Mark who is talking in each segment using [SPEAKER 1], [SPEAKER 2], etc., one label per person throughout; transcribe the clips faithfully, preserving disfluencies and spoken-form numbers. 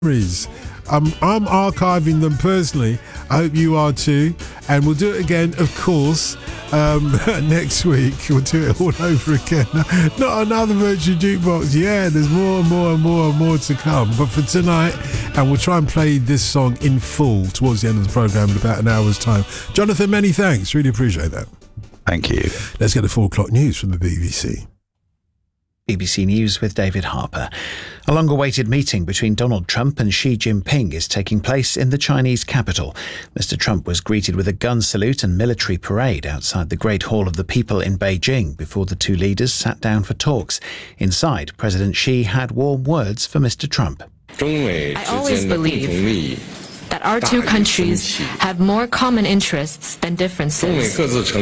[SPEAKER 1] I'm, I'm archiving them personally. I hope you are too. And we'll do it again, of course, um, next week. We'll do it all over again. Not another virtual jukebox. Yeah, there's more and more and more and more to come. But for tonight, and we'll try and play this song in full towards the end of the programme in about an hour's time. Jonathan, many thanks. Really appreciate that.
[SPEAKER 2] Thank you.
[SPEAKER 1] Let's get the four o'clock news from the B B C.
[SPEAKER 3] B B C News with David Harper. A long-awaited meeting between Donald Trump and Xi Jinping is taking place in the Chinese capital. Mister Trump was greeted with a gun salute and military parade outside the Great Hall of the People in Beijing before the two leaders sat down for talks. Inside, President Xi had warm words for Mister Trump.
[SPEAKER 4] I always believe that our two countries have more common interests than differences.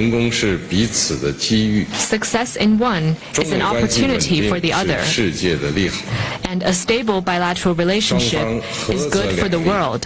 [SPEAKER 4] Success in one is an opportunity for the other, and a stable bilateral relationship is good for the world.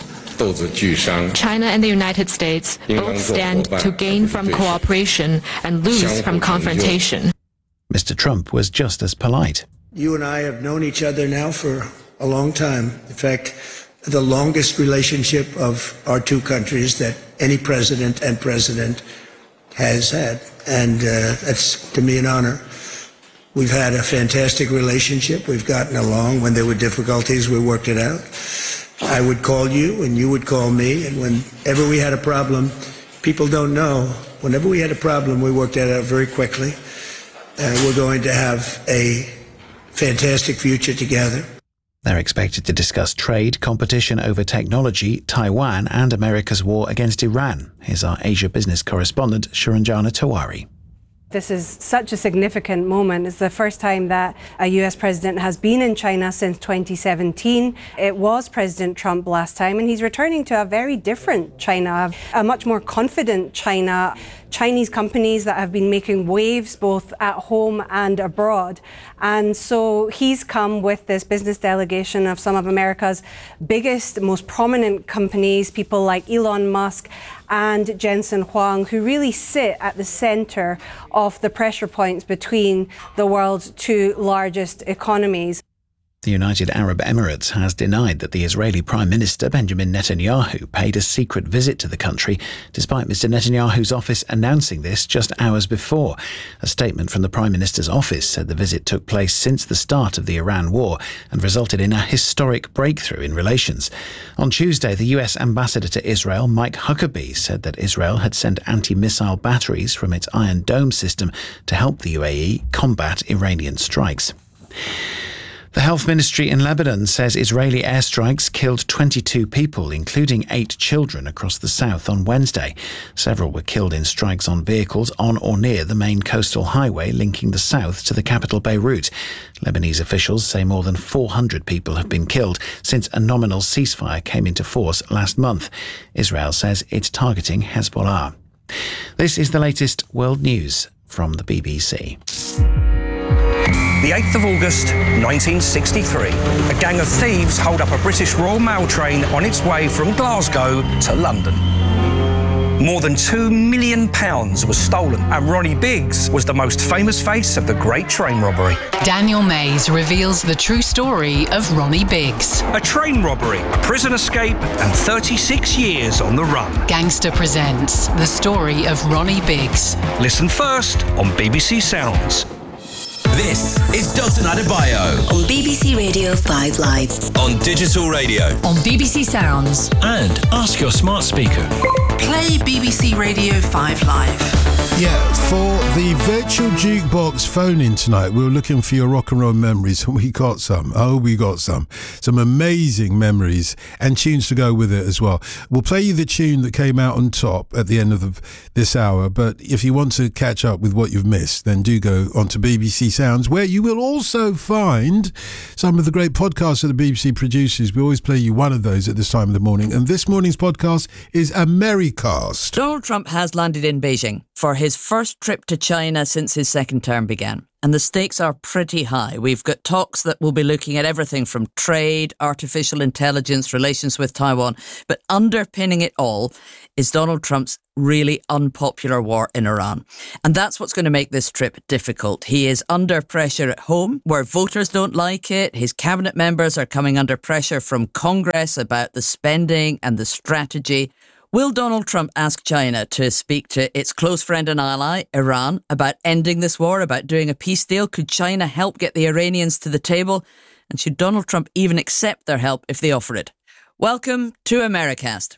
[SPEAKER 4] China and the United States both stand to gain from cooperation and lose from confrontation.
[SPEAKER 3] Mister Trump was just as polite.
[SPEAKER 5] You and I have known each other now for a long time. In fact, the longest relationship of our two countries that any president and president has had. And uh, that's, to me, an honor. We've had a fantastic relationship. We've gotten along. When there were difficulties, we worked it out. I would call you, and you would call me. And whenever we had a problem, people don't know, whenever we had a problem, we worked that out very quickly. Uh, we're going to have a fantastic future together.
[SPEAKER 3] They're expected to discuss trade, competition over technology, Taiwan and America's war against Iran. Here's our Asia business correspondent, Sharanjana Tawari.
[SPEAKER 6] This is such a significant moment. It's the first time that a U S president has been in China since twenty seventeen. It was President Trump last time, and he's returning to a very different China, a much more confident China. Chinese companies that have been making waves both at home and abroad. And so he's come with this business delegation of some of America's biggest, most prominent companies, people like Elon Musk and Jensen Huang, who really sit at the center of the pressure points between the world's two largest economies.
[SPEAKER 3] The United Arab Emirates has denied that the Israeli Prime Minister Benjamin Netanyahu paid a secret visit to the country, despite Mister Netanyahu's office announcing this just hours before. A statement from the Prime Minister's office said the visit took place since the start of the Iran war and resulted in a historic breakthrough in relations. On Tuesday, the U S ambassador to Israel, Mike Huckabee, said that Israel had sent anti-missile batteries from its Iron Dome system to help the U A E combat Iranian strikes. The Health Ministry in Lebanon says Israeli airstrikes killed twenty-two people, including eight children, across the south on Wednesday. Several were killed in strikes on vehicles on or near the main coastal highway linking the south to the capital Beirut. Lebanese officials say more than four hundred people have been killed since a nominal ceasefire came into force last month. Israel says it's targeting Hezbollah. This is the latest world news from the B B C.
[SPEAKER 7] The eighth of August, nineteen sixty-three, a gang of thieves hold up a British Royal Mail train on its way from Glasgow to London. More than two million pounds was stolen, and Ronnie Biggs was the most famous face of the Great Train Robbery.
[SPEAKER 8] Daniel Mays reveals the true story of Ronnie Biggs.
[SPEAKER 7] A train robbery, a prison escape, and thirty-six years on the run.
[SPEAKER 8] Gangster presents the story of Ronnie Biggs.
[SPEAKER 7] Listen first on B B C Sounds.
[SPEAKER 9] This is Dalton Adebayo
[SPEAKER 10] on B B C Radio five Live,
[SPEAKER 9] on digital radio,
[SPEAKER 8] on B B C Sounds,
[SPEAKER 9] and ask your smart speaker.
[SPEAKER 10] Play B B C Radio five Live.
[SPEAKER 1] Yeah, for the virtual jukebox phone-in tonight, we were looking for your rock and roll memories, and we got some. Oh, we got some. Some amazing memories and tunes to go with it as well. We'll play you the tune that came out on top at the end of the, this hour, but if you want to catch up with what you've missed, then do go onto B B C Sounds, where you will also find some of the great podcasts that the B B C produces. We always play you one of those at this time of the morning, and this morning's podcast is Americast.
[SPEAKER 11] Donald Trump has landed in Beijing.
[SPEAKER 2] for his first trip to China since his second term began. And the stakes are pretty high. We've got talks that will be looking at everything from trade, artificial intelligence, relations with Taiwan. But underpinning it all is Donald Trump's really unpopular war in Iran. And that's what's going to make this trip difficult. He is under pressure at home, where voters don't like it. His cabinet members are coming under pressure from Congress about the spending and the strategy. Will Donald Trump ask China to speak to its close friend and ally, Iran, about ending this war, about doing a peace deal? Could China help get the Iranians to the table? And should Donald Trump even accept their help if they offer it? Welcome to Americast.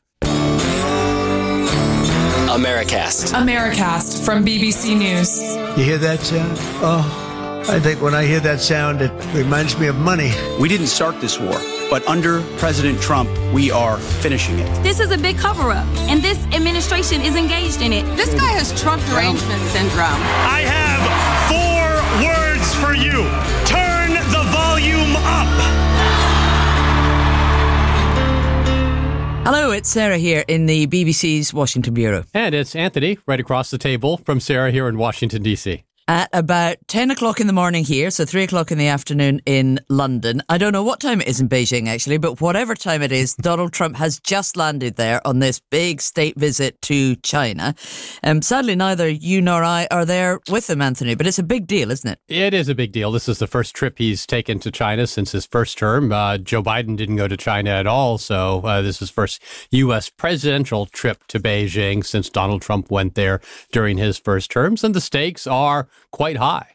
[SPEAKER 9] Americast.
[SPEAKER 11] Americast from B B C News.
[SPEAKER 5] You hear that sound? Oh, I think when I hear that sound, it reminds me of money.
[SPEAKER 12] We didn't start this war, but under President Trump, we are finishing it.
[SPEAKER 13] This is a big cover-up, and this administration is engaged in it.
[SPEAKER 14] This guy has Trump derangement syndrome.
[SPEAKER 15] I have four words for you. Turn the volume up.
[SPEAKER 2] Hello, it's Sarah here in the B B C's Washington Bureau.
[SPEAKER 16] And it's Anthony, right across the table from Sarah here in Washington, D C
[SPEAKER 2] At about ten o'clock in the morning here, so three o'clock in the afternoon in London. I don't know what time it is in Beijing, actually, but whatever time it is, Donald Trump has just landed there on this big state visit to China. Um, sadly, neither you nor I are there with him, Anthony, but it's a big deal, isn't it?
[SPEAKER 16] It is a big deal. This is the first trip he's taken to China since his first term. Uh, Joe Biden didn't go to China at all, so uh, this is first U S presidential trip to Beijing since Donald Trump went there during his first terms, and the stakes are quite high.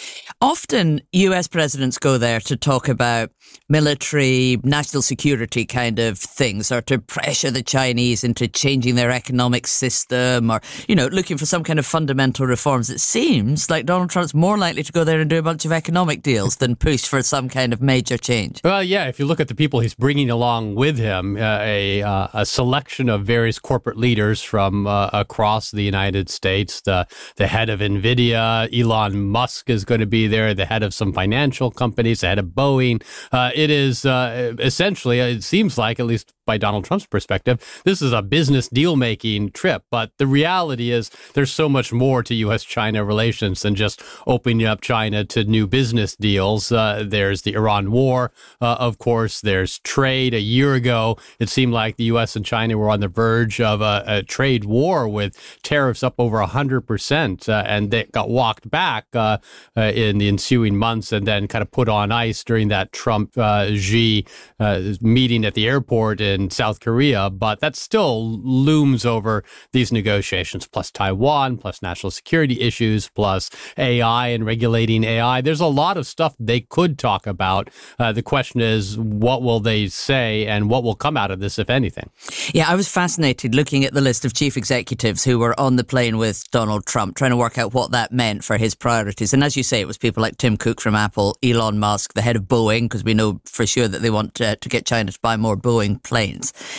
[SPEAKER 2] Often U S presidents go there to talk about military, national security kind of things, or to pressure the Chinese into changing their economic system, or, you know, looking for some kind of fundamental reforms. It seems like Donald Trump's more likely to go there and do a bunch of economic deals than push for some kind of major change.
[SPEAKER 16] Well, yeah, if you look at the people he's bringing along with him, uh, a, uh, a selection of various corporate leaders from uh, across the United States, the, the head of NVIDIA, Elon Musk is going to be there, the head of some financial companies, the head of Boeing. Uh, it is uh, essentially, it seems like, at least by Donald Trump's perspective, this is a business deal-making trip. But the reality is there's so much more to U S China relations than just opening up China to new business deals. Uh, there's the Iran war, uh, of course. There's trade. A year ago, it seemed like the U S and China were on the verge of a, a trade war with tariffs up over one hundred percent, uh, and they got walked back uh, uh, in the ensuing months and then kind of put on ice during that Trump-Xi uh, uh, meeting at the airport in South Korea, but that still looms over these negotiations, plus Taiwan, plus national security issues, plus A I and regulating A I. There's a lot of stuff they could talk about. Uh, the question is, what will they say and what will come out of this, if anything?
[SPEAKER 2] Yeah, I was fascinated looking at the list of chief executives who were on the plane with Donald Trump, trying to work out what that meant for his priorities. And as you say, it was people like Tim Cook from Apple, Elon Musk, the head of Boeing, because we know for sure that they want uh, to get China to buy more Boeing planes.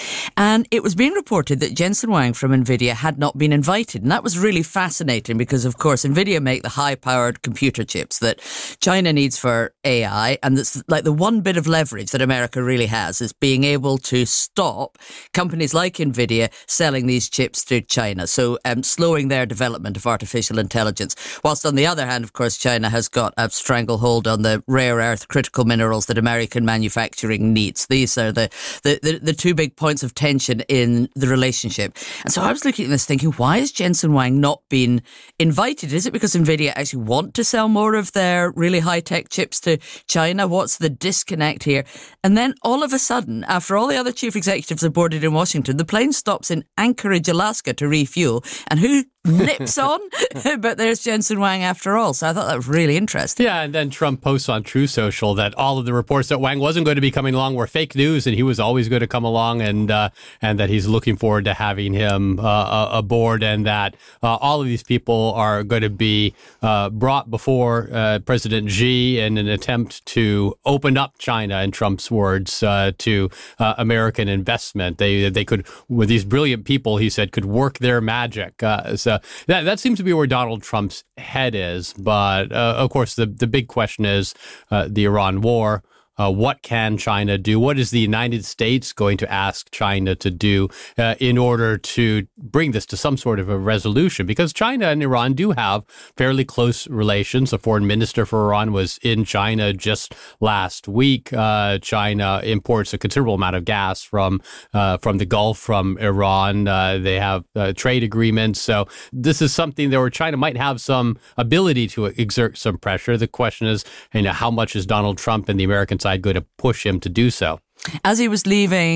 [SPEAKER 2] And it was being reported that Jensen Huang from NVIDIA had not been invited. And that was really fascinating because, of course, NVIDIA make the high-powered computer chips that China needs for A I. And that's like the one bit of leverage that America really has is being able to stop companies like NVIDIA selling these chips to China. So um, slowing their development of artificial intelligence. Whilst on the other hand, of course, China has got a stranglehold on the rare earth critical minerals that American manufacturing needs. These are the, the, the, the two big points of tension in the relationship. And so I was looking at this thinking, why has Jensen Huang not been invited? Is it because NVIDIA actually want to sell more of their really high-tech chips to China? What's the disconnect here? And then all of a sudden, after all the other chief executives are boarded in Washington, the plane stops in Anchorage, Alaska to refuel. And who nips on? But there's Jensen Huang after all. So I thought that was really interesting.
[SPEAKER 16] Yeah, and then Trump posts on True Social that all of the reports that Huang wasn't going to be coming along were fake news and he was always going to come along, and uh, and that he's looking forward to having him uh, aboard, and that uh, all of these people are going to be uh, brought before uh, President Xi in an attempt to open up China, in Trump's words, uh, to uh, American investment. They they could, with these brilliant people, he said, could work their magic. Uh, so that that seems to be where Donald Trump's head is. But uh, of course, the the big question is uh, the Iran war. Uh, what can China do? What is the United States going to ask China to do uh, in order to bring this to some sort of a resolution? Because China and Iran do have fairly close relations. The foreign minister for Iran was in China just last week. Uh, China imports a considerable amount of gas from uh, from the Gulf, from Iran. Uh, they have uh, trade agreements. So this is something that where China might have some ability to exert some pressure. The question is, you know, how much is Donald Trump and the American side going to push him to do so?
[SPEAKER 2] As he was leaving